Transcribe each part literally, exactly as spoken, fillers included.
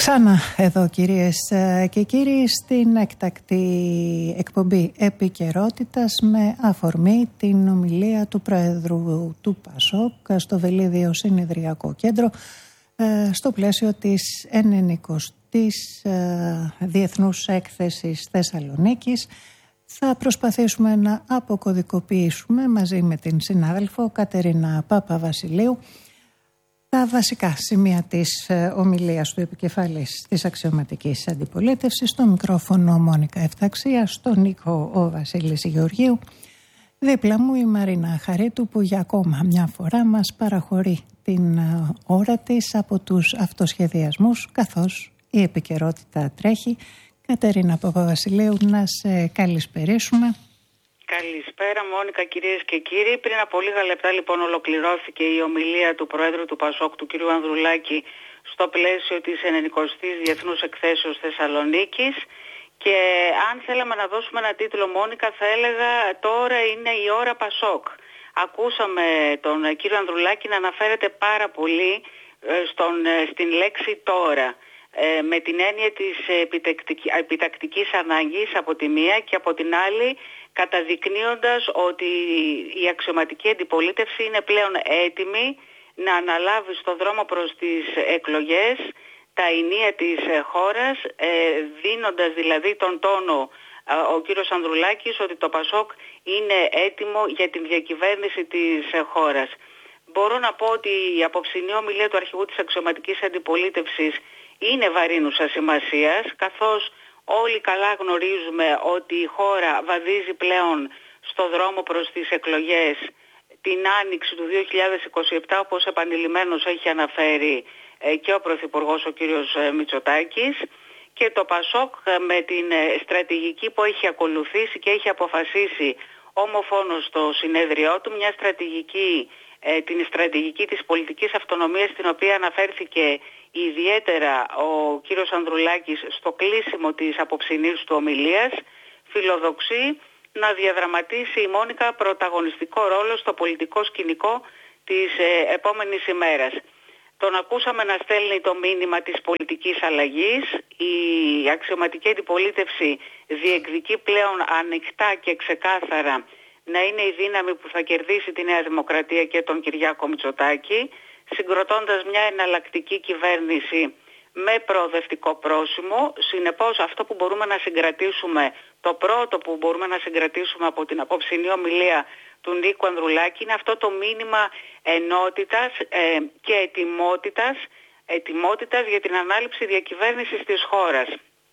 Ξανά εδώ κυρίες και κύριοι στην έκτακτη εκπομπή Επικαιρότητας με αφορμή την ομιλία του Προέδρου του ΠΑΣΟΚ στο Βελίδιο Συνεδριακό Κέντρο στο πλαίσιο της ενενηκοστής Διεθνούς Έκθεσης Θεσσαλονίκης. Θα προσπαθήσουμε να αποκωδικοποιήσουμε μαζί με την συνάδελφο Κατερίνα Παπαβασιλείου τα βασικά σημεία της ομιλίας του επικεφαλής της αξιωματικής αντιπολίτευσης. Στο μικρόφωνο Μόνικα Ευταξία, στον ήχο ο Βασίλης Γεωργίου. Δίπλα μου η Μαρίνα Χαρίτου, που για ακόμα μια φορά μας παραχωρεί την ώρα της από τους αυτοσχεδιασμούς, καθώς η επικαιρότητα τρέχει. Κατερίνα Παπαβασιλείου, να σε καλησπερίσουμε. Καλησπέρα Μόνικα, κυρίες και κύριοι. Πριν από λίγα λεπτά λοιπόν ολοκληρώθηκε η ομιλία του Προέδρου του ΠΑΣΟΚ, του κ. Ανδρουλάκη, στο πλαίσιο της ενενηκοστής Διεθνούς Εκθέσεως Θεσσαλονίκης. Και αν θέλαμε να δώσουμε ένα τίτλο, Μόνικα, θα έλεγα τώρα είναι η ώρα ΠΑΣΟΚ. Ακούσαμε τον κ. Ανδρουλάκη να αναφέρεται πάρα πολύ στον, στην λέξη τώρα, με την έννοια της επιτακτικής ανάγκης από τη μία και από την άλλη καταδεικνύοντας ότι η αξιωματική αντιπολίτευση είναι πλέον έτοιμη να αναλάβει στο δρόμο προς τις εκλογές τα ενία της χώρας, δίνοντας δηλαδή τον τόνο ο κύριος Ανδρουλάκης ότι το ΠΑΣΟΚ είναι έτοιμο για την διακυβέρνηση της χώρας. Μπορώ να πω ότι η απόψινή ομιλία του αρχηγού της αξιωματικής αντιπολίτευσης είναι βαρύνουσα σημασίας, καθώς όλοι καλά γνωρίζουμε ότι η χώρα βαδίζει πλέον στο δρόμο προς τις εκλογές την άνοιξη του δύο χιλιάδες είκοσι επτά, όπως επανειλημμένως έχει αναφέρει και ο Πρωθυπουργός ο κύριος Μητσοτάκης, και το ΠΑΣΟΚ με την στρατηγική που έχει ακολουθήσει και έχει αποφασίσει ομοφόνος στο συνέδριό του, μια στρατηγική, την στρατηγική της πολιτικής αυτονομίας, την οποία αναφέρθηκε ιδιαίτερα ο κύριος Ανδρουλάκης στο κλείσιμο της απόψινής του ομιλίας, φιλοδοξεί να διαδραματίσει η Μόνικα πρωταγωνιστικό ρόλο στο πολιτικό σκηνικό της ε, επόμενης ημέρας. Τον ακούσαμε να στέλνει το μήνυμα της πολιτικής αλλαγής. Η αξιωματική αντιπολίτευση διεκδικεί πλέον ανοιχτά και ξεκάθαρα να είναι η δύναμη που θα κερδίσει τη Νέα Δημοκρατία και τον Κυριάκο Μητσοτάκη, συγκροτώντας μια εναλλακτική κυβέρνηση με προοδευτικό πρόσημο. Συνεπώς αυτό που μπορούμε να συγκρατήσουμε, το πρώτο που μπορούμε να συγκρατήσουμε από την απόψινή ομιλία του Νίκου Ανδρουλάκη, είναι αυτό το μήνυμα ενότητας ε, και ετοιμότητας, ετοιμότητας για την ανάληψη διακυβέρνησης της χώρας.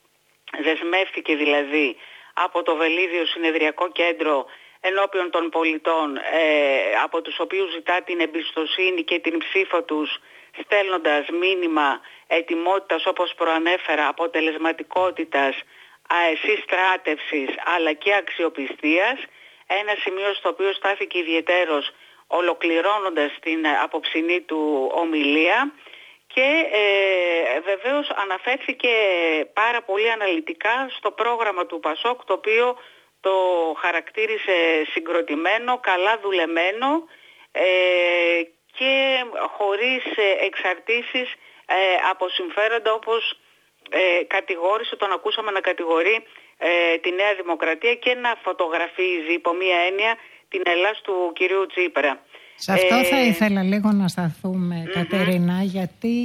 Δεσμεύτηκε δηλαδή από το Βελίδιο Συνεδριακό Κέντρο ενώπιον των πολιτών, ε, από τους οποίους ζητά την εμπιστοσύνη και την ψήφο τους, στέλνοντας μήνυμα ετοιμότητας, όπως προανέφερα, αποτελεσματικότητας, συστράτευσης αλλά και αξιοπιστίας, ένα σημείο στο οποίο στάθηκε ιδιαιτέρως ολοκληρώνοντας την απόψινή του ομιλία. Και ε, βεβαίως αναφέρθηκε πάρα πολύ αναλυτικά στο πρόγραμμα του ΠΑΣΟΚ, το οποίο το χαρακτήρισε συγκροτημένο, καλά δουλεμένο ε, και χωρίς εξαρτήσεις ε, από συμφέροντα, όπως ε, κατηγόρησε, τον ακούσαμε να κατηγορεί ε, τη Νέα Δημοκρατία και να φωτογραφίζει υπό μία έννοια την Ελλάς του κυρίου Τσίπρα. Σε αυτό ε... θα ήθελα λίγο να σταθούμε, mm-hmm. Κατερίνα, γιατί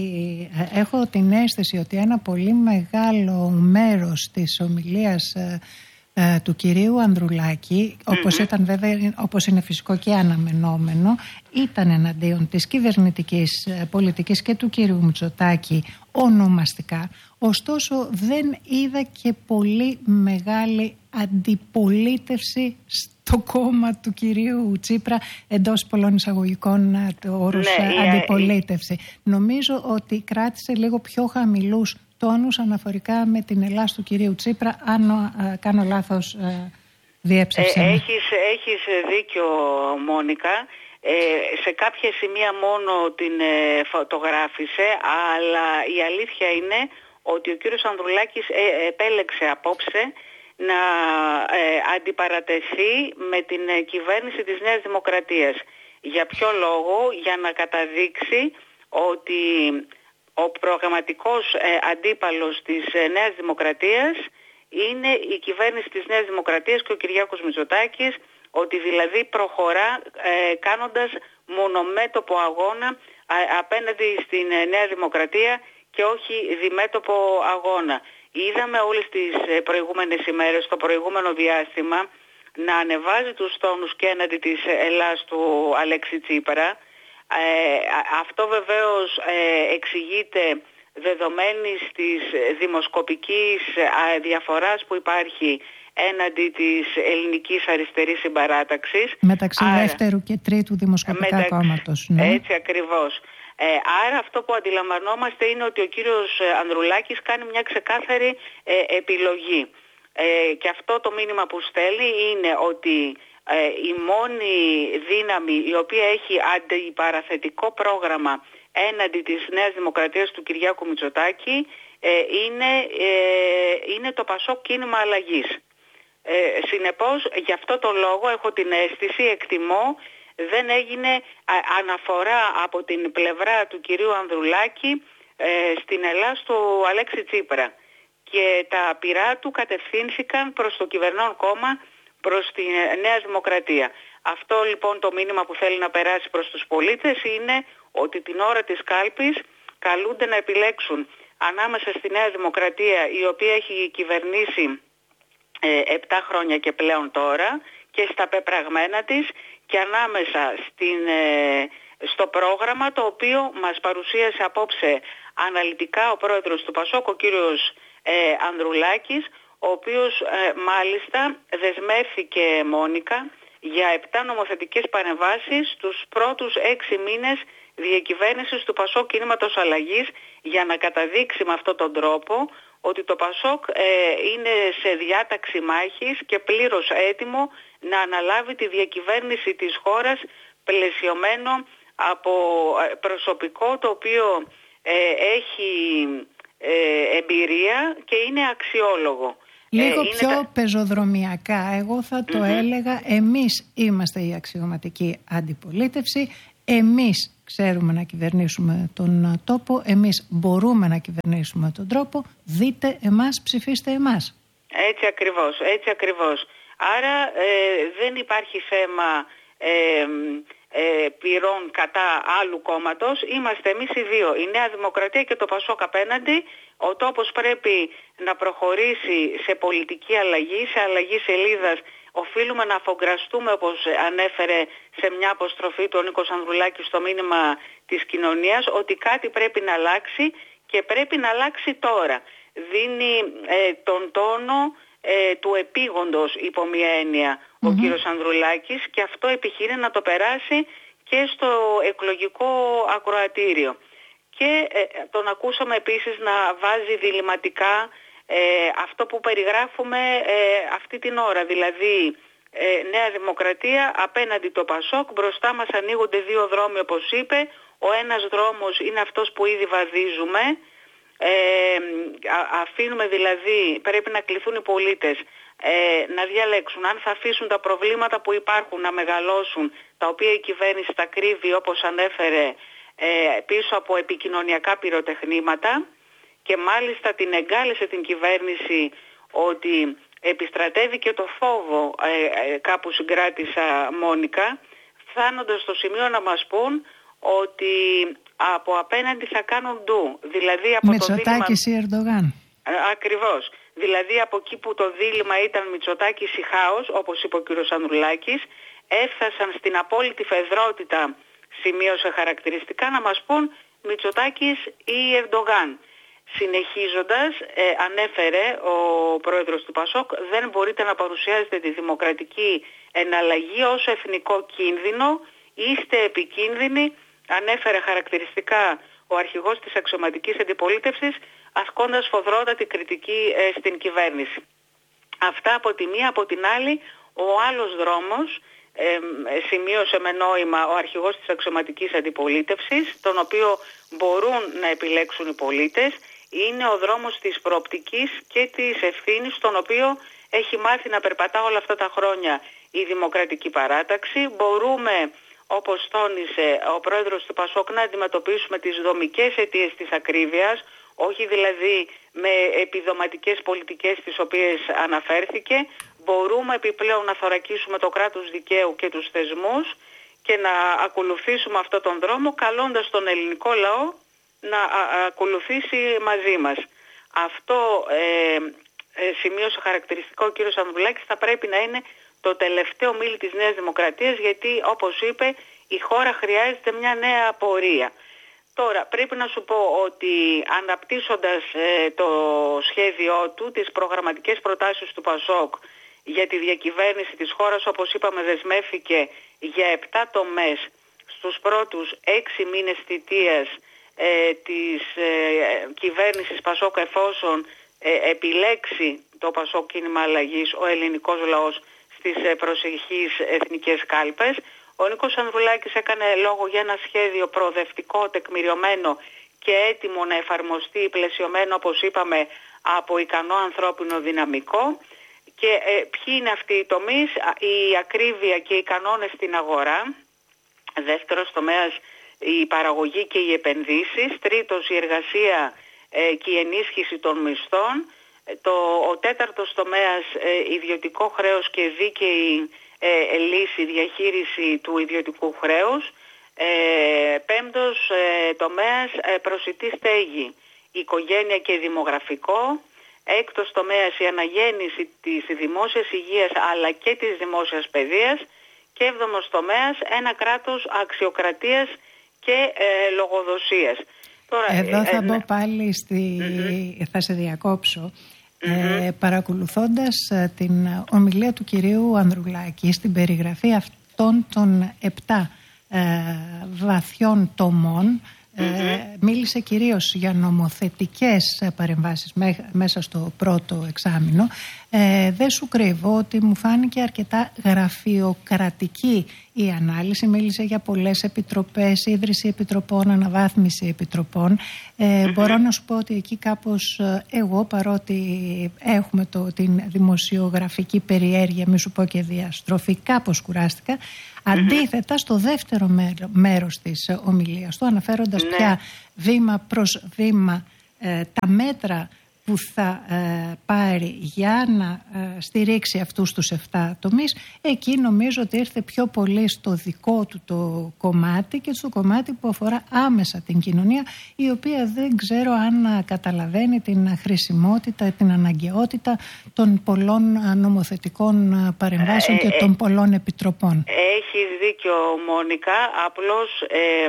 έχω την αίσθηση ότι ένα πολύ μεγάλο μέρος της ομιλίας του κυρίου Ανδρουλάκη, όπως mm-hmm. ήταν βέβαια, όπως είναι φυσικό και αναμενόμενο, ήταν εναντίον της κυβερνητικής πολιτικής και του κυρίου Μητσοτάκη ονομαστικά. Ωστόσο δεν είδα και πολύ μεγάλη αντιπολίτευση στο κόμμα του κυρίου Τσίπρα, εντός πολλών εισαγωγικών του όρους ναι, αντιπολίτευση. Yeah. Νομίζω ότι κράτησε λίγο πιο χαμηλούς τόνους αναφορικά με την Ελλάς του κυρίου Τσίπρα. Αν ε, κάνω λάθος, ε, διέψευσέ με. Έχεις, έχεις δίκιο, Μόνικα. Ε, σε κάποια σημεία μόνο την ε, φωτογράφησε, αλλά η αλήθεια είναι ότι ο κύριος Ανδρουλάκης ε, επέλεξε απόψε να ε, αντιπαρατεθεί με την ε, κυβέρνηση της Νέας Δημοκρατίας. Για ποιο λόγο? Για να καταδείξει ότι ο προγραμματικός ε, αντίπαλος της ε, Νέας Δημοκρατίας είναι η κυβέρνηση της Νέας Δημοκρατίας και ο Κυριάκος Μητσοτάκης, ότι δηλαδή προχωρά ε, κάνοντας μονομέτωπο αγώνα α, απέναντι στην ε, Νέα Δημοκρατία και όχι διμέτωπο αγώνα. Είδαμε όλες τις ε, προηγούμενες ημέρες, το προηγούμενο διάστημα, να ανεβάζει τους τόνους και έναντι της Ελλάς του Αλέξη Τσίπρα. Ε, αυτό βεβαίως ε, εξηγείται δεδομένης της δημοσκοπικής διαφοράς που υπάρχει έναντι της ελληνικής αριστερής συμπαράταξης. Μεταξύ άρα, δεύτερου και τρίτου δημοσκοπικά μεταξύ, κόμματος. Ναι. Έτσι ακριβώς. Ε, άρα αυτό που αντιλαμβανόμαστε είναι ότι ο κύριος Ανδρουλάκης κάνει μια ξεκάθαρη ε, επιλογή. Ε, και αυτό το μήνυμα που στέλνει είναι ότι ε, η μόνη δύναμη η οποία έχει αντιπαραθετικό πρόγραμμα έναντι της Νέας Δημοκρατίας του Κυριάκου Μητσοτάκη ε, είναι, ε, είναι το Πασόκ Κίνημα Αλλαγής. Ε, συνεπώς, γι' αυτό το λόγο έχω την αίσθηση, εκτιμώ, δεν έγινε α, αναφορά από την πλευρά του κυρίου Ανδρουλάκη ε, στην Ελλάδα του Αλέξη Τσίπρα. Και τα πυρά του κατευθύνθηκαν προς το κυβερνών κόμμα, προς τη Νέα Δημοκρατία. Αυτό λοιπόν το μήνυμα που θέλει να περάσει προς τους πολίτες είναι ότι την ώρα της κάλπης καλούνται να επιλέξουν ανάμεσα στη Νέα Δημοκρατία, η οποία έχει κυβερνήσει επτά ε, χρόνια και πλέον τώρα, και στα πεπραγμένα της, και ανάμεσα στην, ε, στο πρόγραμμα το οποίο μας παρουσίασε απόψε αναλυτικά ο πρόεδρος του Πασόκ, ο κύριος ε, Ανδρουλάκης, ο οποίος ε, μάλιστα δεσμεύθηκε, Μόνικα, για επτά νομοθετικές παρεμβάσεις τους πρώτους έξι μήνες διακυβέρνησης του Πασόκ Κινήματος Αλλαγής, για να καταδείξει με αυτόν τον τρόπο ότι το Πασόκ ε, είναι σε διάταξη μάχης και πλήρως έτοιμο να αναλάβει τη διακυβέρνηση της χώρας, πλαισιωμένο από προσωπικό το οποίο ε, έχει ε, εμπειρία και είναι αξιόλογο. Λίγο ε, πιο είναι... πεζοδρομιακά, εγώ θα το mm-hmm. έλεγα, εμείς είμαστε η αξιωματική αντιπολίτευση, εμείς ξέρουμε να κυβερνήσουμε τον τόπο, εμείς μπορούμε να κυβερνήσουμε τον τρόπο, δείτε εμάς, ψηφίστε εμάς. Έτσι ακριβώς, έτσι ακριβώς. Άρα ε, δεν υπάρχει θέμα ε, ε, πυρών κατά άλλου κόμματος, είμαστε εμείς οι δύο, η Νέα Δημοκρατία και το Πασόκ απέναντι. Ο τόπος πρέπει να προχωρήσει σε πολιτική αλλαγή, σε αλλαγή σελίδας. Οφείλουμε να αφογκραστούμε, όπως ανέφερε σε μια αποστροφή του ο Νίκος Ανδρουλάκης στο μήνυμα της κοινωνίας, ότι κάτι πρέπει να αλλάξει και πρέπει να αλλάξει τώρα. Δίνει ε, τον τόνο ε, του επίγοντος, υπό μια έννοια, mm-hmm. ο κύριος Ανδρουλάκης, και αυτό επιχείρει να το περάσει και στο εκλογικό ακροατήριο. Και ε, τον ακούσαμε επίσης να βάζει διλημματικά ε, αυτό που περιγράφουμε ε, αυτή την ώρα, δηλαδή ε, Νέα Δημοκρατία απέναντι το Πασόκ, μπροστά μας ανοίγονται δύο δρόμοι, όπως είπε. Ο ένας δρόμος είναι αυτός που ήδη βαδίζουμε, ε, α, αφήνουμε δηλαδή, πρέπει να κληθούν οι πολίτες ε, να διαλέξουν αν θα αφήσουν τα προβλήματα που υπάρχουν να μεγαλώσουν, τα οποία η κυβέρνηση τα κρύβει, όπως ανέφερε, πίσω από επικοινωνιακά πυροτεχνήματα, και μάλιστα την εγκάλεσε την κυβέρνηση ότι επιστρατεύει και το φόβο, ε, ε, κάπου συγκράτησα, Μόνικα, φτάνοντας στο σημείο να μας πούν ότι από απέναντι θα κάνουν ντου. Δηλαδή από Μητσοτάκης ή Ερντογάν. Ακριβώς. Δηλαδή από εκεί που το δίλημμα ήταν Μητσοτάκης ή χάος, όπως είπε ο κ. Ανδρουλάκης, έφτασαν στην απόλυτη φεδρότητα, σημείωσε χαρακτηριστικά, να μας πούν Μητσοτάκης ή Ερντογάν. Συνεχίζοντας, ε, ανέφερε ο πρόεδρος του Πασόκ, δεν μπορείτε να παρουσιάζετε τη δημοκρατική εναλλαγή ως εθνικό κίνδυνο, είστε επικίνδυνοι, ανέφερε χαρακτηριστικά ο αρχηγός της αξιωματικής αντιπολίτευσης, ασκώντας φοδρότατη κριτική ε, στην κυβέρνηση. Αυτά από τη μία, από την άλλη, ο άλλος δρόμος, Ε, σημείωσε με νόημα ο αρχηγός της αξιωματικής αντιπολίτευσης, τον οποίο μπορούν να επιλέξουν οι πολίτες, είναι ο δρόμος της προοπτικής και της ευθύνης, τον οποίο έχει μάθει να περπατά όλα αυτά τα χρόνια η Δημοκρατική Παράταξη. Μπορούμε όπως τόνισε ο πρόεδρος του Πασόκ, να αντιμετωπίσουμε τις δομικές αιτίες της ακρίβειας, όχι δηλαδή με επιδοματικές πολιτικές τις οποίες αναφέρθηκε. Μπορούμε επιπλέον να θωρακίσουμε το κράτος δικαίου και τους θεσμούς και να ακολουθήσουμε αυτόν τον δρόμο, καλώντας τον ελληνικό λαό να α, ακολουθήσει μαζί μας. Αυτό ε, ε, σημείωσε χαρακτηριστικό ο κύριος Ανδρουλάκης, θα πρέπει να είναι το τελευταίο μίλι της Νέας Δημοκρατίας, γιατί όπως είπε η χώρα χρειάζεται μια νέα πορεία. Τώρα πρέπει να σου πω ότι αναπτύσσοντας ε, το σχέδιό του, τις προγραμματικές προτάσεις του Πασόκ για τη διακυβέρνηση της χώρας, όπως είπαμε δεσμεύθηκε για επτά τομές στους πρώτους έξι μήνες θητείας ε, της ε, κυβέρνησης Πασόκ, εφόσον ε, επιλέξει το Πασόκ Κίνημα Αλλαγής ο ελληνικός λαός στις ε, προσεχείς εθνικές κάλπες. Ο Νίκος Ανδρουλάκης έκανε λόγο για ένα σχέδιο προοδευτικό, τεκμηριωμένο και έτοιμο να εφαρμοστεί, πλαισιωμένο όπως είπαμε από ικανό ανθρώπινο δυναμικό. Και ε, ποιοι είναι αυτοί οι τομείς? Η ακρίβεια και οι κανόνες στην αγορά. Δεύτερος τομέας, η παραγωγή και οι επενδύσεις. Τρίτος, η εργασία ε, και η ενίσχυση των μισθών. Το, ο τέταρτος τομέας, ε, ιδιωτικό χρέος και δίκαιη ε, λύση, διαχείριση του ιδιωτικού χρέους. Ε, πέμπτος ε, τομέας, ε, προσιτή στέγη, οικογένεια και δημογραφικό. Έκτος τομέας, η αναγέννηση της δημόσιας υγείας αλλά και της δημόσιας παιδείας. Και έβδομος τομέας, ένα κράτος αξιοκρατίας και ε, λογοδοσίας. Τώρα, εδώ θα ε, μπω πάλι στη... Mm-hmm. θα σε διακόψω. Mm-hmm. Ε, παρακολουθώντας την ομιλία του κυρίου Ανδρουλάκη στην περιγραφή αυτών των επτά ε, βαθιών τομών, Mm-hmm. Ε, μίλησε κυρίως για νομοθετικές παρεμβάσεις μέ, μέσα στο πρώτο εξάμηνο. Ε, δεν σου κρύβω ότι μου φάνηκε αρκετά γραφειοκρατική η ανάλυση. Μίλησε για πολλές επιτροπές, ίδρυση επιτροπών, αναβάθμιση επιτροπών. Ε, mm-hmm. Μπορώ να σου πω ότι εκεί κάπως εγώ, παρότι έχουμε το, την δημοσιογραφική περιέργεια, μη σου πω και διαστροφή, κάπως κουράστηκα. Αντίθετα, στο δεύτερο μέρο, μέρος της ομιλίας του, αναφέροντας ναι. πια βήμα προς βήμα ε, τα μέτρα που θα ε, πάρει για να ε, στηρίξει αυτούς τους επτά τομείς, εκεί νομίζω ότι ήρθε πιο πολύ στο δικό του το κομμάτι και στο κομμάτι που αφορά άμεσα την κοινωνία, η οποία δεν ξέρω αν καταλαβαίνει την χρησιμότητα, την αναγκαιότητα των πολλών νομοθετικών παρεμβάσεων ε, και των πολλών επιτροπών. Έχεις δίκιο, Μόνικα, απλώς ε,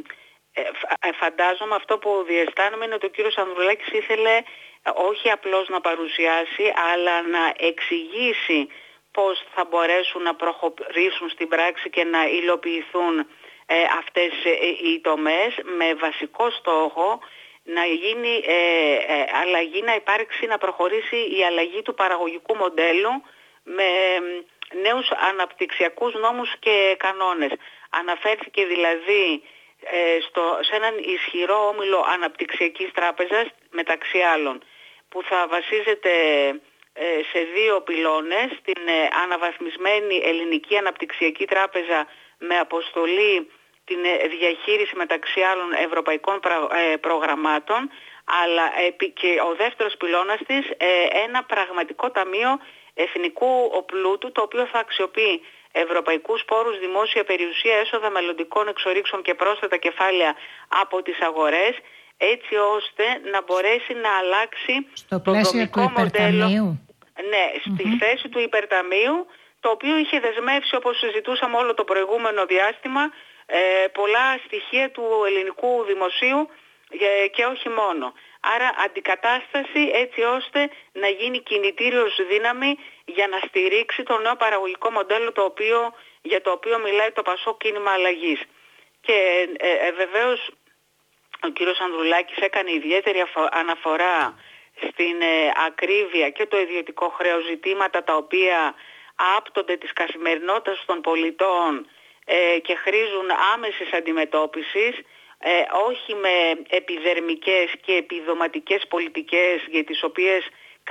ε, φαντάζομαι αυτό που διαισθάνομαι είναι ότι ο κύριος Ανδρουλάκης ήθελε όχι απλώς να παρουσιάσει, αλλά να εξηγήσει πώς θα μπορέσουν να προχωρήσουν στην πράξη και να υλοποιηθούν ε, αυτές ε, οι τομές, με βασικό στόχο να γίνει ε, ε, αλλαγή, να υπάρξει, να προχωρήσει η αλλαγή του παραγωγικού μοντέλου με ε, νέους αναπτυξιακούς νόμους και κανόνες. Αναφέρθηκε δηλαδή ε, στο, σε έναν ισχυρό όμιλο αναπτυξιακής τράπεζας, μεταξύ άλλων, που θα βασίζεται ε, σε δύο πυλώνες, την ε, αναβαθμισμένη ελληνική αναπτυξιακή τράπεζα με αποστολή την ε, διαχείριση μεταξύ άλλων ευρωπαϊκών πρα, ε, προγραμμάτων, αλλά ε, και ο δεύτερος πυλώνας της ε, ένα πραγματικό ταμείο εθνικού πλούτου, το οποίο θα αξιοποιεί ευρωπαϊκούς πόρους, δημόσια περιουσία, έσοδα μελλοντικών εξορίξεων και πρόσθετα κεφάλαια από τις αγορές, έτσι ώστε να μπορέσει να αλλάξει στο το δομικό μοντέλο. Ναι, στη mm-hmm. θέση του υπερταμείου, το οποίο είχε δεσμεύσει, όπως συζητούσαμε όλο το προηγούμενο διάστημα, ε, πολλά στοιχεία του ελληνικού δημοσίου ε, και όχι μόνο. Άρα αντικατάσταση, έτσι ώστε να γίνει κινητήριος δύναμη για να στηρίξει το νέο παραγωγικό μοντέλο, το οποίο, για το οποίο μιλάει το Πασόκ Κίνημα Αλλαγής. Και ε, ε, βεβαίως ο κύριος Ανδρουλάκης έκανε ιδιαίτερη αναφορά στην ε, ακρίβεια και το ιδιωτικό χρέος, ζητήματα τα οποία άπτονται της καθημερινότητας των πολιτών ε, και χρήζουν άμεσης αντιμετώπισης, ε, όχι με επιδερμικές και επιδοματικές πολιτικές για τις οποίες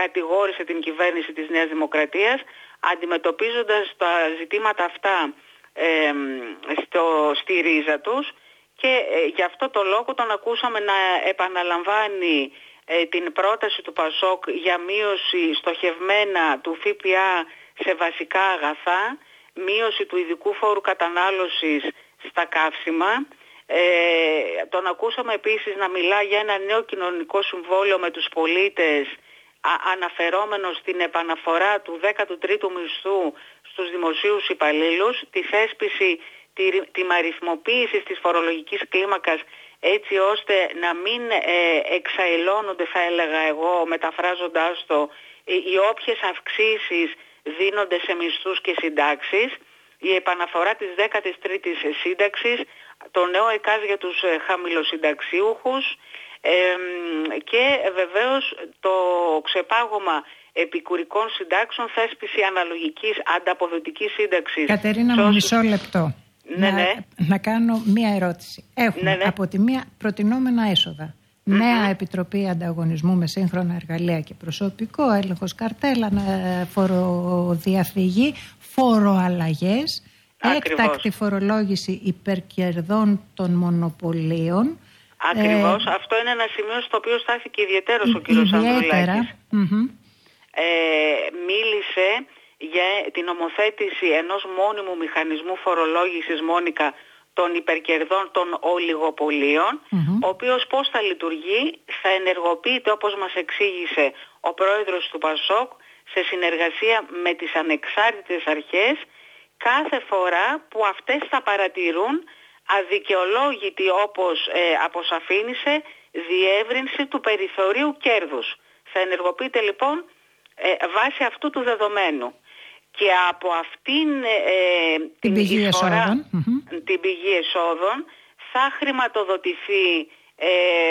κατηγόρησε την κυβέρνηση της Νέας Δημοκρατίας, αντιμετωπίζοντας τα ζητήματα αυτά ε, στο, στη ρίζα τους, και ε, γι' αυτό το λόγο τον ακούσαμε να επαναλαμβάνει ε, την πρόταση του Πασόκ για μείωση στοχευμένα του ΦΠΑ σε βασικά αγαθά, μείωση του ειδικού φόρου κατανάλωσης στα καύσιμα. Ε, τον ακούσαμε επίσης να μιλά για ένα νέο κοινωνικό συμβόλαιο με τους πολίτες, α, αναφερόμενο στην επαναφορά του δέκατου τρίτου μισθού στους δημοσίους υπαλλήλους, τη θέσπιση τη, τη αριθμοποίηση της φορολογικής κλίμακας, έτσι ώστε να μην ε, εξαελώνονται, θα έλεγα εγώ μεταφράζοντάς το, οι, οι όποιες αυξήσεις δίνονται σε μισθούς και συντάξεις, η επαναφορά της δέκατης τρίτης σύνταξης, το νέο ΕΚΑΣ για τους χαμηλοσυνταξιούχους ε, και βεβαίως το ξεπάγωμα επικουρικών συντάξεων, θέσπιση αναλογικής ανταποδοτικής σύνταξης. Κατερίνα, μου μισό λεπτό. Ναι, να, ναι. να κάνω μία ερώτηση. Έχουμε ναι, ναι. από τη μία προτινόμενα έσοδα. Mm-hmm. Νέα Επιτροπή Ανταγωνισμού με σύγχρονα εργαλεία και προσωπικό, έλεγχος καρτέλα, φοροδιαφυγή, φοροαλλαγές, έκτακτη φορολόγηση υπερκερδών των μονοπωλίων. Ακριβώς. Ε, Αυτό είναι ένα σημείο στο οποίο στάθηκε ιδιαίτερος ο κύριος Ανδρουλάκης. Mm-hmm. Ε, μίλησε για την ομοθέτηση ενός μόνιμου μηχανισμού φορολόγησης, Μόνικα, των υπερκερδών των ολιγοπωλείων, mm-hmm. ο οποίος πώς θα λειτουργεί? Θα ενεργοποιείται, όπως μας εξήγησε ο πρόεδρος του Πασόκ, σε συνεργασία με τις ανεξάρτητες αρχές, κάθε φορά που αυτές θα παρατηρούν αδικαιολόγητη, όπως ε, αποσαφήνισε, διεύρυνση του περιθωρίου κέρδους. Θα ενεργοποιείται λοιπόν ε, βάσει αυτού του δεδομένου. Και από αυτήν ε, την, την, πηγή εισφορά, mm-hmm. την πηγή εσόδων θα χρηματοδοτηθεί ε,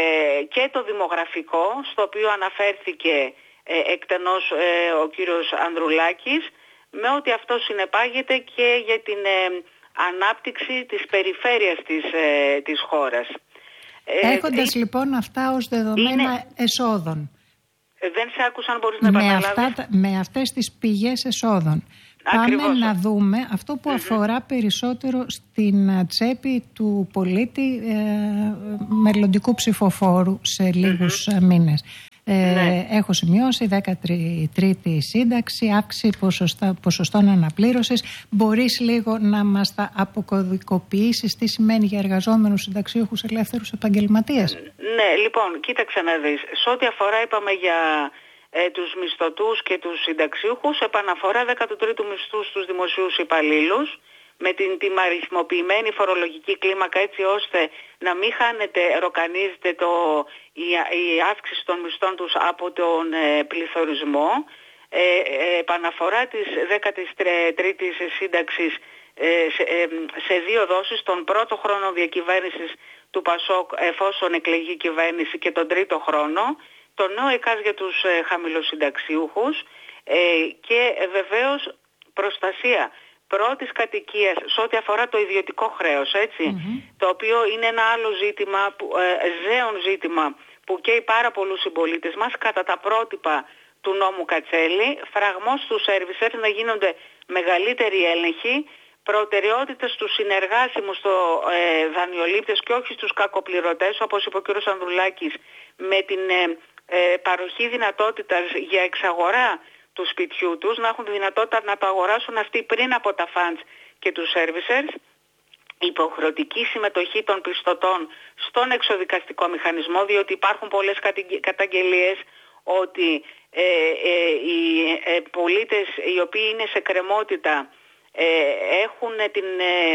και το δημογραφικό, στο οποίο αναφέρθηκε ε, εκτενώς ε, ο κύριος Ανδρουλάκης, με ό,τι αυτό συνεπάγεται και για την ε, ανάπτυξη της περιφέρειας της, ε, της χώρας. Έχοντας ε, λοιπόν αυτά ως δεδομένα είναι... εσόδων. Δεν σε άκουσαν, μπορείς να επαναλάβεις. Με, αυτά, με αυτές τις πηγές εσόδων. Ακριβώς. Πάμε να δούμε αυτό που mm-hmm. αφορά περισσότερο στην τσέπη του πολίτη ε, μελλοντικού ψηφοφόρου σε λίγους mm-hmm. μήνες. Ε, ναι. Έχω σημειώσει δέκατη τρίτη σύνταξη, αύξηση ποσοστών αναπλήρωσης. Μπορείς λίγο να μας τα αποκωδικοποιήσεις τι σημαίνει για εργαζόμενους συνταξιούχους ελεύθερους επαγγελματίες? Ναι, λοιπόν, κοίταξε να δεις. Σε ό,τι αφορά, είπαμε για ε, τους μισθωτούς και τους συνταξιούχους, επαναφορά δέκατου τρίτου μισθού στους δημοσίους υπαλλήλους, με την τιμαριθμοποιημένη φορολογική κλίμακα, έτσι ώστε να μην χάνεται, ροκανίζεται το, η, η αύξηση των μισθών τους από τον ε, πληθωρισμό, ε, ε, επαναφορά της δέκατης τρίτης σύνταξης ε, σε, ε, σε δύο δόσεις, τον πρώτο χρόνο διακυβέρνησης του Πασόκ εφόσον εκλεγεί κυβέρνηση και τον τρίτο χρόνο, το νέο ΕΚΑΣ για τους ε, χαμηλοσυνταξιούχους ε, και ε, βεβαίως προστασία πρώτης κατοικίας σε ό,τι αφορά το ιδιωτικό χρέος, έτσι, mm-hmm. το οποίο είναι ένα άλλο ζήτημα, που, ε, ζέον ζήτημα που καίει πάρα πολλούς συμπολίτες μας, κατά τα πρότυπα του νόμου Κατσέλη, φραγμός στους σέρβισερ να γίνονται μεγαλύτεροι έλεγχοι, προτεραιότητα στους συνεργάσιμους στο, ε, δανειολήπτες και όχι στους κακοπληρωτές, όπως είπε ο κ. Ανδρουλάκης, με την ε, ε, παροχή δυνατότητας για εξαγορά του σπιτιού τους, να έχουν τη δυνατότητα να το αγοράσουν αυτοί πριν από τα funds και τους servicers, υποχρεωτική συμμετοχή των πιστωτών στον εξοδικαστικό μηχανισμό, διότι υπάρχουν πολλές καταγγελίες ότι ε, ε, οι ε, πολίτες οι οποίοι είναι σε κρεμότητα ε, έχουν την, ε,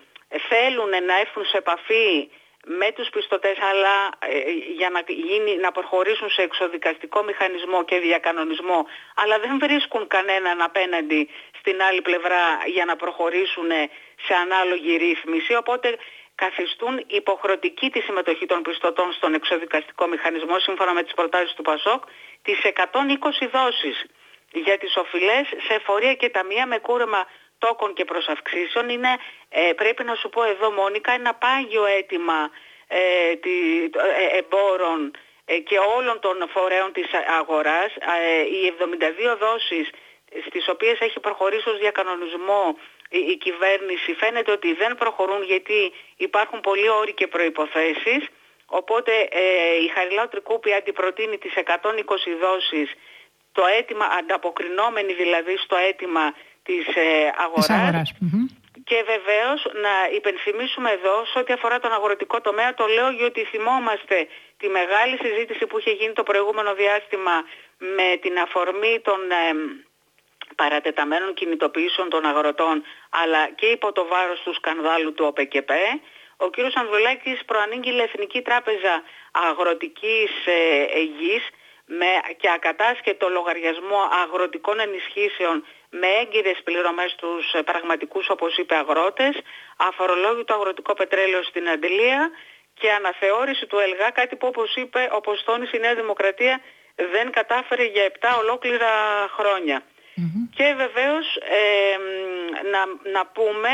θέλουν να έρθουν σε επαφή με τους πιστωτές, αλλά ε, για να, γίνει, να προχωρήσουν σε εξοδικαστικό μηχανισμό και διακανονισμό, αλλά δεν βρίσκουν κανέναν απέναντι στην άλλη πλευρά για να προχωρήσουν σε ανάλογη ρύθμιση, οπότε καθιστούν υποχρεωτική τη συμμετοχή των πιστωτών στον εξοδικαστικό μηχανισμό, σύμφωνα με τις προτάσεις του Πασόκ, τις εκατόν είκοσι δόσεις για τις οφειλές σε εφορία και ταμεία με κούρεμα τόκων και προσαυξήσεων. Είναι, ε, πρέπει να σου πω εδώ, Μόνικα, ένα πάγιο αίτημα ε, τη, ε, εμπόρων ε, και όλων των φορέων της αγοράς. Ε, οι εβδομήντα δύο δόσεις στις οποίες έχει προχωρήσει ως διακανονισμό η, η κυβέρνηση φαίνεται ότι δεν προχωρούν γιατί υπάρχουν πολλοί όροι και προϋποθέσεις. Οπότε ε, η Χαριλάου Τρικούπη αντιπροτείνει τις εκατόν είκοσι δόσεις, το αίτημα, ανταποκρινόμενη δηλαδή στο αίτημα της ε, αγοράς. Της αγοράς. Mm-hmm. Και βεβαίως να υπενθυμίσουμε εδώ, σε ό,τι αφορά τον αγροτικό τομέα, το λέω γιατί θυμόμαστε τη μεγάλη συζήτηση που είχε γίνει το προηγούμενο διάστημα με την αφορμή των ε, παρατεταμένων κινητοποιήσεων των αγροτών, αλλά και υπό το βάρος του σκανδάλου του ΟΠΕΚΕΠ. Ο κύριος Ανδρουλάκης προανήγγειλε Εθνική Τράπεζα Αγροτικής ε, Γης με, και ακατάσχετο λογαριασμό αγροτικών ενισχύσεων με έγκυρες πληρωμές στους ε, πραγματικούς, όπως είπε, αγρότες, αφορολόγητο αγροτικό πετρέλαιο στην αντιλία και αναθεώρηση του ΕΛΓΑ, κάτι που, όπως είπε, όπως τόνισε η Νέα Δημοκρατία, δεν κατάφερε για επτά ολόκληρα χρόνια. Mm-hmm. Και βεβαίως ε, να, να πούμε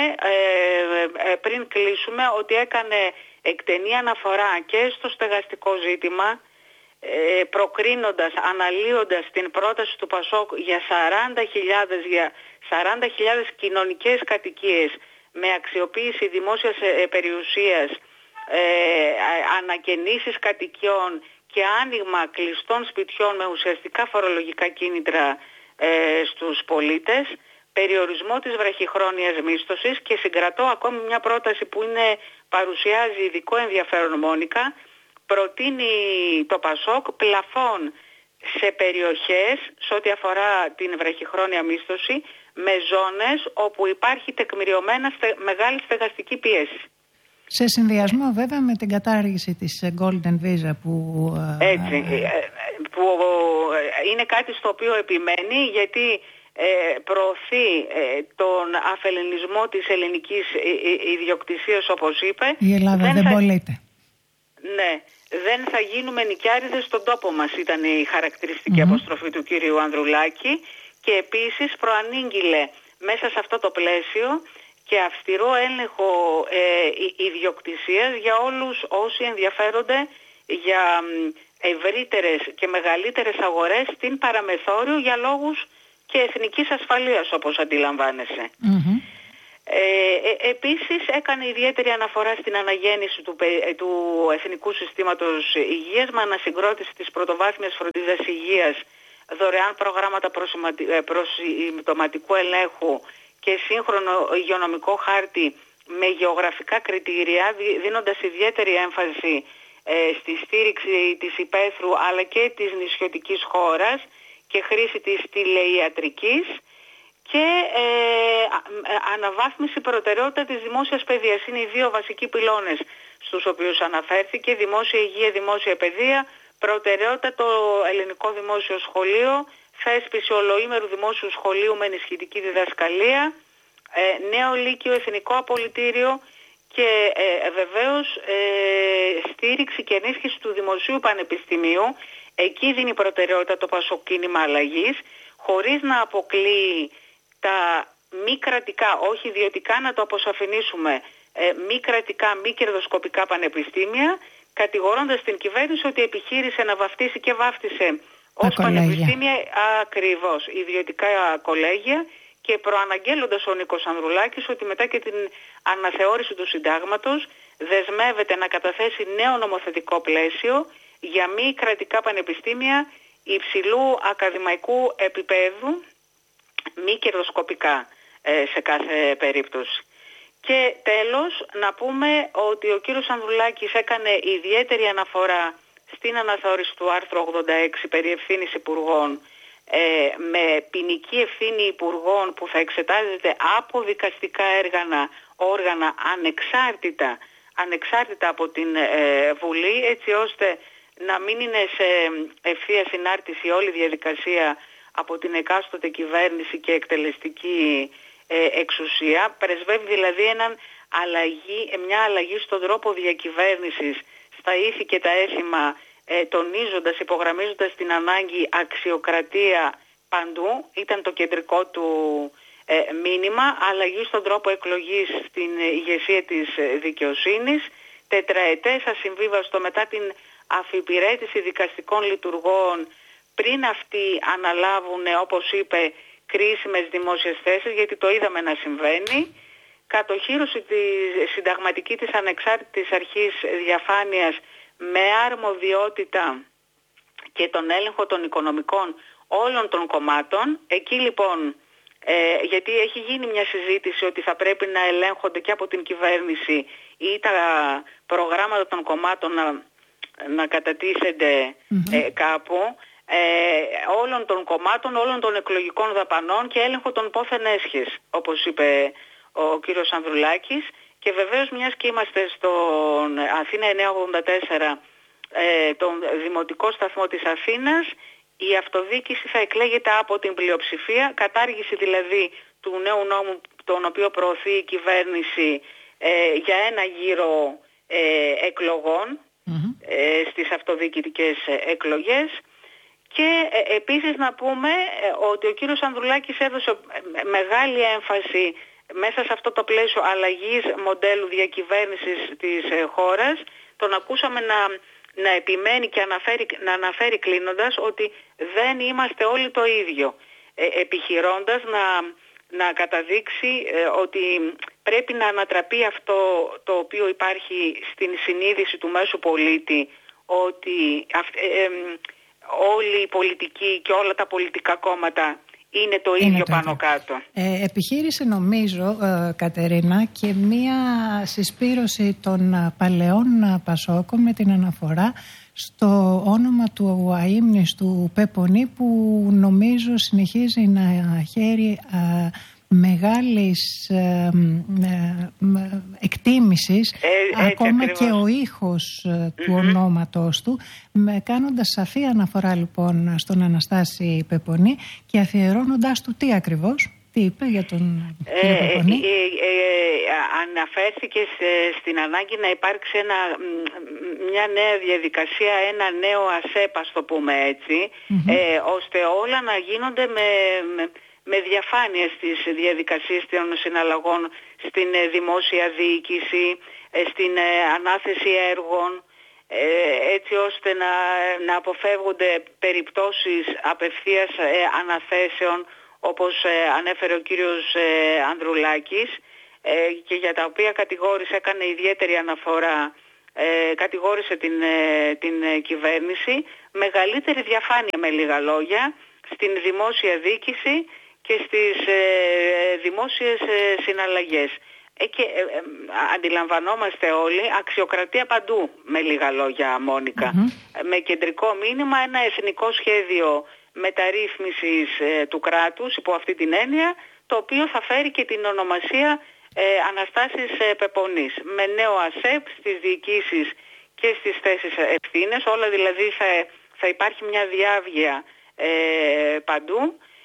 ε, ε, πριν κλείσουμε ότι έκανε εκτενή αναφορά και στο στεγαστικό ζήτημα, ε, προκρίνοντας, αναλύοντας την πρόταση του Πασόκ για σαράντα χιλιάδες, για σαράντα χιλιάδες κοινωνικές κατοικίες με αξιοποίηση δημόσιας ε, περιουσίας, ε, ανακαινήσεις κατοικιών και άνοιγμα κλειστών σπιτιών με ουσιαστικά φορολογικά κίνητρα ε, στους πολίτες, περιορισμό της βραχυχρόνιας μίσθωσης, και συγκρατώ ακόμη μια πρόταση που είναι, παρουσιάζει ειδικό ενδιαφέρον, Μόνικα. Προτείνει το Πασόκ πλαφόν σε περιοχές σε ό,τι αφορά την βραχυχρόνια μίσθωση, με ζώνες όπου υπάρχει τεκμηριωμένα στε, μεγάλη στεγαστική πίεση. Σε συνδυασμό βέβαια με την κατάργηση της Golden Visa που... Έτσι, που είναι κάτι στο οποίο επιμένει, γιατί προωθεί τον αφελληνισμό της ελληνικής ιδιοκτησίας, όπως είπε. Η Ελλάδα δεν, δεν θα... πωλείται. Ναι, δεν θα γίνουμε νοικιάριδες στον τόπο μας, ήταν η χαρακτηριστική mm-hmm. αποστροφή του κύριου Ανδρουλάκη, και επίσης προανήγγειλε μέσα σε αυτό το πλαίσιο και αυστηρό έλεγχο ε, ιδιοκτησίας για όλους όσοι ενδιαφέρονται για ευρύτερες και μεγαλύτερες αγορές στην παραμεθόριο για λόγους και εθνικής ασφαλείας, όπως αντιλαμβάνεσαι. Mm-hmm. Ε, ε, επίσης έκανε ιδιαίτερη αναφορά στην αναγέννηση του, του Εθνικού Συστήματος Υγείας με ανασυγκρότηση της πρωτοβάθμιας φροντίδας υγείας, δωρεάν προγράμματα προσυμπτωματικού ελέγχου και σύγχρονο υγειονομικό χάρτη με γεωγραφικά κριτήρια, δίνοντας ιδιαίτερη έμφαση ε, στη στήριξη της υπαίθρου αλλά και της νησιωτικής χώρας και χρήση της τηλεϊατρικής, και ε, αναβάθμιση προτεραιότητα της δημόσιας παιδείας. Είναι οι δύο βασικοί πυλώνες στους οποίους αναφέρθηκε: δημόσια υγεία, δημόσια παιδεία, προτεραιότητα το ελληνικό δημόσιο σχολείο, θέσπιση ολοήμερου δημόσιου σχολείου με ενισχυτική διδασκαλία, ε, νέο λύκειο εθνικό απολυτήριο και ε, βεβαίως ε, στήριξη και ενίσχυση του δημοσίου πανεπιστημίου. Εκεί δίνει προτεραιότητα το Πασόκ Κίνημα Αλλαγής, χωρίς να αποκλείει τα μη κρατικά, όχι ιδιωτικά, να το αποσαφηνίσουμε, ε, μη κρατικά, μη κερδοσκοπικά πανεπιστήμια, κατηγορώντας την κυβέρνηση ότι επιχείρησε να βαφτίσει και βάφτισε ως πανεπιστήμια ακριβώς ιδιωτικά κολέγια, και προαναγγέλλοντας ο Νίκος Ανδρουλάκης ότι μετά και την αναθεώρηση του συντάγματος δεσμεύεται να καταθέσει νέο νομοθετικό πλαίσιο για μη κρατικά πανεπιστήμια υψηλού ακαδημαϊκού επίπεδου, μη κερδοσκοπικά ε, σε κάθε περίπτωση. Και τέλος να πούμε ότι ο κύριος Ανδρουλάκης έκανε ιδιαίτερη αναφορά στην αναθεώρηση του άρθρου ογδόντα έξι περί ευθύνης υπουργών, ε, με ποινική ευθύνη υπουργών που θα εξετάζεται από δικαστικά έργανα, όργανα ανεξάρτητα, ανεξάρτητα από την ε, Βουλή, έτσι ώστε να μην είναι σε ευθεία συνάρτηση όλη η διαδικασία από την εκάστοτε κυβέρνηση και εκτελεστική ε, εξουσία. Πρεσβεύει δηλαδή έναν αλλαγή, μια αλλαγή στον τρόπο διακυβέρνησης, στα ήθη και τα έθιμα, ε, τονίζοντας, υπογραμμίζοντας την ανάγκη αξιοκρατία παντού. Ήταν το κεντρικό του ε, μήνυμα. Αλλαγή στον τρόπο εκλογής στην ηγεσία της δικαιοσύνης, τετραετές ασυμβίβαστο μετά την αφιπηρέτηση δικαστικών λειτουργών πριν αυτοί αναλάβουν, όπως είπε, κρίσιμες δημόσιες θέσεις, γιατί το είδαμε να συμβαίνει. Κατοχύρωση της συνταγματική της ανεξάρτητης αρχής διαφάνειας με αρμοδιότητα και τον έλεγχο των οικονομικών όλων των κομμάτων. Εκεί λοιπόν, ε, γιατί έχει γίνει μια συζήτηση ότι θα πρέπει να ελέγχονται και από την κυβέρνηση ή τα προγράμματα των κομμάτων να, να κατατίθενται mm-hmm. ε, κάπου, ε, όλων των κομμάτων, όλων των εκλογικών δαπανών και έλεγχο των πόθεν έσχες, όπως είπε ο κύριος Ανδρουλάκης. Και βεβαίως, μιας και είμαστε στον Αθήνα εννιακόσια ογδόντα τέσσερα, ε, τον δημοτικό σταθμό της Αθήνας, η αυτοδιοίκηση θα εκλέγεται από την πλειοψηφία, κατάργηση δηλαδή του νέου νόμου τον οποίο προωθεί η κυβέρνηση ε, για ένα γύρο ε, εκλογών mm-hmm. ε, στις αυτοδιοικητικές εκλογές. Και ε, επίσης να πούμε ε, ότι ο κύριος Ανδρουλάκης έδωσε μεγάλη έμφαση μέσα σε αυτό το πλαίσιο αλλαγής μοντέλου διακυβέρνησης της ε, χώρας. Τον ακούσαμε να, να επιμένει και αναφέρει, να αναφέρει κλείνοντας ότι δεν είμαστε όλοι το ίδιο, ε, επιχειρώντας να, να καταδείξει ε, ότι πρέπει να ανατραπεί αυτό το οποίο υπάρχει στην συνείδηση του μέσου πολίτη, ότι ε, ε, όλοι οι πολιτικοί και όλα τα πολιτικά κόμματα είναι το είναι ίδιο το πάνω ίδιο. Κάτω. Ε, επιχείρησε νομίζω, ε, Κατερίνα, και μία συσπήρωση των παλαιών Πασόκων με την αναφορά στο όνομα του αείμνηστου Πεπονή, που νομίζω συνεχίζει να χαίρει ε, μεγάλης ε, ε, εκτίμησης, ε, ακόμα ακριβώς. Και ο ήχος ε, του mm-hmm. ονόματος του, με, κάνοντας σαφή αναφορά λοιπόν στον Αναστάση Πεπονή και αφιερώνοντας του τι ακριβώς, τι είπε για τον ε, κύριο Πεπονή. Ε, ε, ε, αναφέρθηκε σε, στην ανάγκη να υπάρξει ένα, μια νέα διαδικασία, ένα νέο ΑΣΕΠ, ας το πούμε έτσι, mm-hmm. ε, ώστε όλα να γίνονται με... με με διαφάνεια στις διαδικασίες των συναλλαγών, στην δημόσια διοίκηση, στην ανάθεση έργων, έτσι ώστε να, να αποφεύγονται περιπτώσεις απευθείας αναθέσεων, όπως ανέφερε ο κύριος Ανδρουλάκης, και για τα οποία κατηγόρησε, έκανε ιδιαίτερη αναφορά, κατηγόρησε την, την κυβέρνηση. Μεγαλύτερη διαφάνεια, με λίγα λόγια, στην δημόσια διοίκηση και στις ε, δημόσιες ε, συναλλαγές. Ε, και ε, ε, αντιλαμβανόμαστε όλοι αξιοκρατία παντού, με λίγα λόγια, Μόνικα. Mm-hmm. Ε, με κεντρικό μήνυμα ένα εθνικό σχέδιο μεταρρύθμισης ε, του κράτους, υπό αυτή την έννοια, το οποίο θα φέρει και την ονομασία ε, Αναστάσης ε, Πεπονής. Με νέο ΑΣΕΠ στις διοικήσεις και στις θέσεις ευθύνες, όλα δηλαδή θα, θα υπάρχει μια διάβγεια ε, παντού.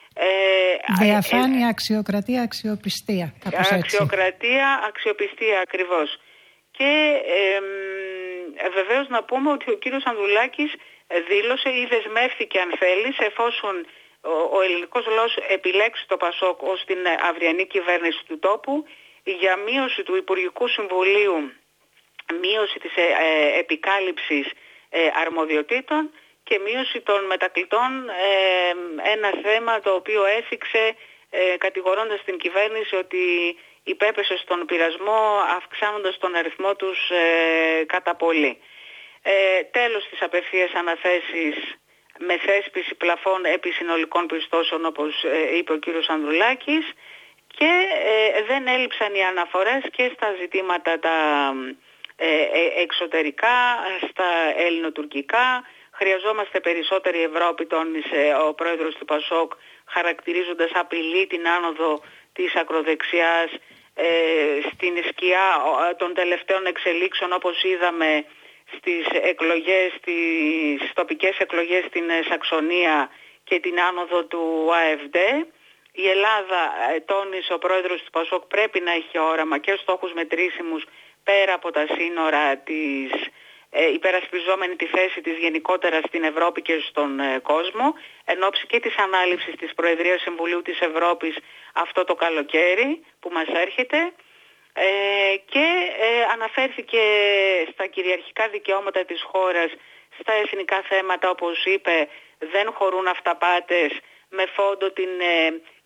Ε, Διαφάνεια, ε, αξιοκρατία, αξιοπιστία. Αξιοκρατία, αξιοπιστία ακριβώς. Και ε, βεβαίως να πούμε ότι ο κύριος Ανδρουλάκης δήλωσε ή δεσμεύθηκε, αν θέλεις, εφόσον ο, ο ελληνικός λαός επιλέξει το Πασόκ ως την αυριανή κυβέρνηση του τόπου, για μείωση του Υπουργικού Συμβουλίου, μείωση της ε, ε, επικάλυψης ε, αρμοδιοτήτων και μείωση των μετακλητών, ε, ένα θέμα το οποίο έθιξε ε, κατηγορώντας την κυβέρνηση ότι υπέπεσε στον πειρασμό, αυξάνοντας τον αριθμό τους ε, κατά πολύ. Ε, τέλος της απευθείας αναθέσεις με θέσπιση πλαφών επί συνολικών πιστώσεων, όπως ε, είπε ο κύριος Ανδρουλάκης, και ε, δεν έλειψαν οι αναφορές και στα ζητήματα τα ε, ε, εξωτερικά, στα ελληνοτουρκικά. Χρειαζόμαστε περισσότερη Ευρώπη, τόνισε ο πρόεδρος του Πασόκ, χαρακτηρίζοντας απειλή την άνοδο της ακροδεξιάς ε, στην σκιά των τελευταίων εξελίξεων, όπως είδαμε στις εκλογές, στις τοπικές εκλογές στην Σαξονία και την άνοδο του ΑΕΦΔ. Η Ελλάδα, τόνισε ο πρόεδρος του Πασόκ, πρέπει να έχει όραμα και στόχους μετρήσιμους πέρα από τα σύνορα της, ε, υπερασπιζόμενη τη θέση της γενικότερα στην Ευρώπη και στον ε, κόσμο, εν ώψη και της ανάληψης της Προεδρίας Συμβουλίου της Ευρώπης αυτό το καλοκαίρι που μας έρχεται. Ε, και ε, αναφέρθηκε στα κυριαρχικά δικαιώματα της χώρας, στα εθνικά θέματα, όπως είπε, δεν χωρούν αυταπάτες, με φόντο την ε,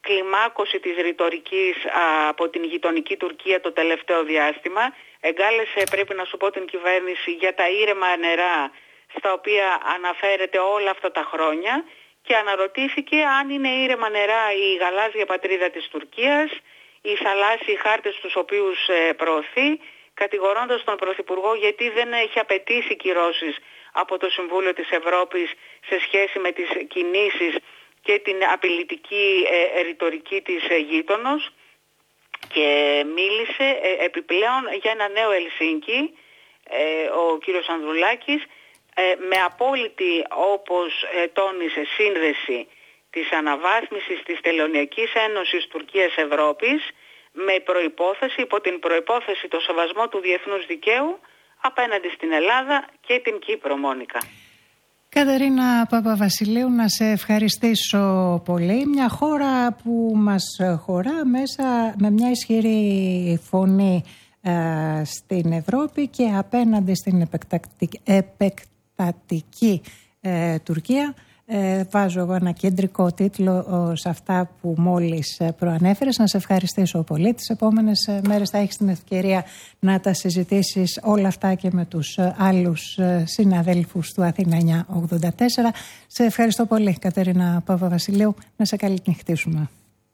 κλιμάκωση της ρητορικής από την γειτονική Τουρκία το τελευταίο διάστημα. Εγκάλεσε, πρέπει να σου πω, την κυβέρνηση για τα ήρεμα νερά στα οποία αναφέρεται όλα αυτά τα χρόνια και αναρωτήθηκε αν είναι ήρεμα νερά η γαλάζια πατρίδα της Τουρκίας, οι θαλάσσιοι χάρτες τους οποίους προωθεί, κατηγορώντας τον Πρωθυπουργό γιατί δεν έχει απαιτήσει κυρώσεις από το Συμβούλιο της Ευρώπης σε σχέση με τις κινήσεις και την απειλητική ε, ρητορική της ε, γείτονος, και μίλησε ε, επιπλέον για ένα νέο Ελσίνκι, ε, ο κύριος Ανδρουλάκης, ε, με απόλυτη, όπως ε, τόνισε, σύνδεση της αναβάθμισης της Τελωνειακής Ένωσης Τουρκίας-Ευρώπης με προϋπόθεση, υπό την προϋπόθεση το σεβασμό του διεθνούς δικαίου απέναντι στην Ελλάδα και την Κύπρο, Μόνικα. Κατερίνα Παπαβασιλείου, να σε ευχαριστήσω πολύ. Μια χώρα που μας χωρά μέσα με μια ισχυρή φωνή ε, στην Ευρώπη και απέναντι στην επεκτατική, επεκτατική ε, Τουρκία. Ε, βάζω εγώ ένα κεντρικό τίτλο ο, σε αυτά που μόλις προανέφερες. Να σε ευχαριστήσω πολύ. Τις επόμενες μέρες θα έχεις την ευκαιρία να τα συζητήσεις όλα αυτά και με τους άλλους συναδέλφους του Αθήνα εννιακόσια ογδόντα τέσσερα. Σε ευχαριστώ πολύ, Κατερίνα Παπαβασιλείου. Να σε καληνυχτήσουμε.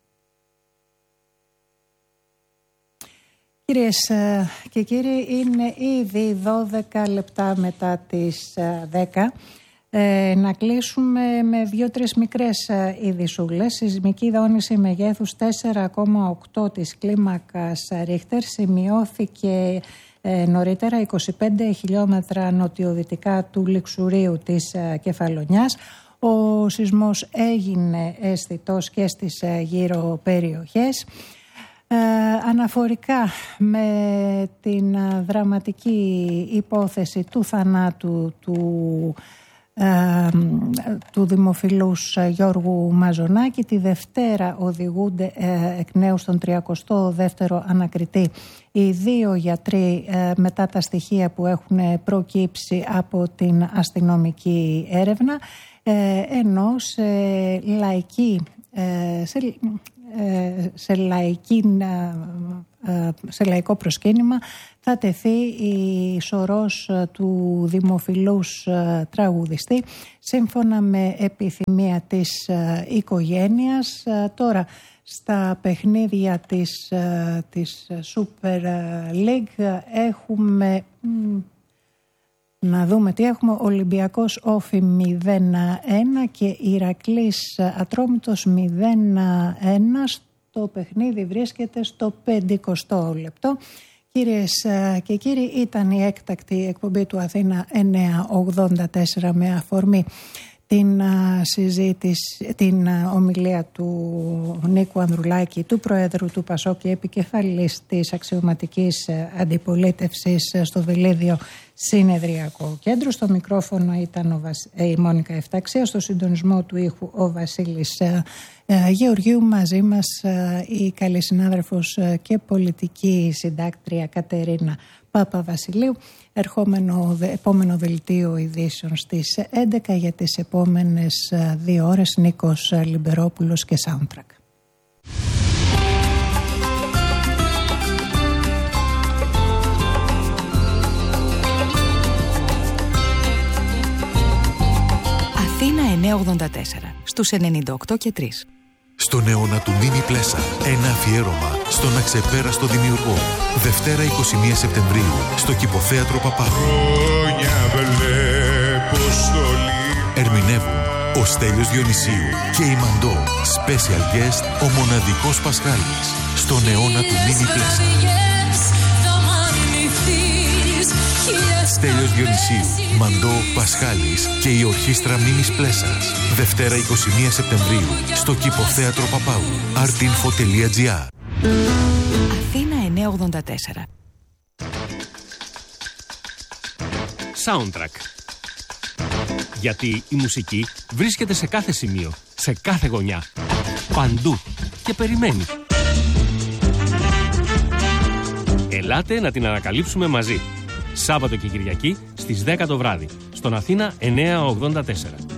Κυρίες και κύριοι, είναι ήδη δώδεκα λεπτά μετά τις δέκα. Ε, να κλείσουμε με δύο-τρεις μικρές ε, ειδησούλες. Σεισμική δόνηση μεγέθους τέσσερα κόμμα οκτώ της κλίμακας Ρίχτερ σημειώθηκε ε, νωρίτερα είκοσι πέντε χιλιόμετρα νοτιοδυτικά του λιξουρίου της ε, Κεφαλονιάς. Ο σεισμός έγινε αισθητός και στις ε, γύρω περιοχές. Ε, αναφορικά με την ε, δραματική υπόθεση του θανάτου του του δημοφιλούς Γιώργου Μαζονάκη, τη Δευτέρα οδηγούνται εκ νέου στον τριακοστό δεύτερο ανακριτή οι δύο γιατροί μετά τα στοιχεία που έχουν προκύψει από την αστυνομική έρευνα, ενώ σε λαϊκή σε, σε, λαϊκή, σε λαϊκό προσκύνημα θα τεθεί η σωρός του δημοφιλούς τραγουδιστή σύμφωνα με επιθυμία της οικογένειας. Τώρα στα παιχνίδια της, της Super League έχουμε, να δούμε τι έχουμε, Ολυμπιακός Όφη μηδέν ένα και Ηρακλής Ατρόμητος μηδέν ένα. Το παιχνίδι βρίσκεται στο πενηκοστό λεπτό. Κυρίες και κύριοι, ήταν η έκτακτη εκπομπή του Αθήνα εννιακόσια ογδόντα τέσσερα με αφορμή την συζήτηση, την ομιλία του Νίκου Ανδρουλάκη, του Προέδρου του Πασόκ και επικεφαλής της αξιωματικής αντιπολίτευσης στο Βελίδιο Συνεδριακό Κέντρο. Στο μικρόφωνο ήταν ο Βασ... η Μόνικα Εφταξία, στο συντονισμό του ήχου ο Βασίλης Γεωργίου. Μαζί μας η καλή συνάδελφος και πολιτική συντάκτρια Κατερίνα Παπαβασιλείου. Ερχόμενο επόμενο δελτίο ειδήσεων στις έντεκα, για τις επόμενες δύο ώρες Νίκος Λιμπερόπουλος και Soundtrack. Αθήνα εννιακόσια ογδόντα τέσσερα στους ενενήντα οκτώ και τρία. Στον αιώνα του Μίνι Πλέσα, ένα αφιέρωμα στον αξεπέραστο δημιουργό. Δευτέρα εικοστή πρώτη Σεπτεμβρίου, στο Κηποθέατρο Παπάδου. Ερμηνεύουν ο Στέλιος Διονυσίου και η Μαντώ. Special guest, ο μοναδικός Πασχάλης. Στον αιώνα του Μίνι Πλέσα. Στέλιος Διονυσίου, Μαντώ, Πασχάλης και η ορχήστρα Μίνις Πλέσας. Δευτέρα εικοστή πρώτη Σεπτεμβρίου, στο Κηποθέατρο Παπάου. artinfo τελεία gr. Αθήνα εννιακόσια ογδόντα τέσσερα. Soundtrack. Γιατί η μουσική βρίσκεται σε κάθε σημείο, σε κάθε γωνιά, παντού και περιμένει. Ελάτε να την ανακαλύψουμε μαζί. Σάββατο και Κυριακή στις δέκα το βράδυ, στον Αθήνα εννιακόσια ογδόντα τέσσερα.